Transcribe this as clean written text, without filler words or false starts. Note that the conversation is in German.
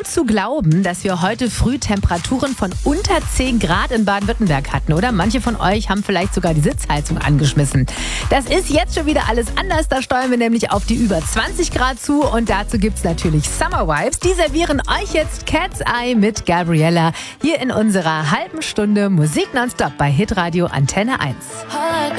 zu glauben, dass wir heute früh Temperaturen von unter 10 Grad in Baden-Württemberg hatten, oder? Manche von euch haben vielleicht sogar die Sitzheizung angeschmissen. Das ist jetzt schon wieder alles anders. Da steuern wir nämlich auf die über 20 Grad zu. Und dazu gibt's natürlich Summer Vibes. Die servieren euch jetzt Cat's Eye mit Gabriella hier in unserer halben Stunde Musik nonstop bei Hitradio Antenne 1.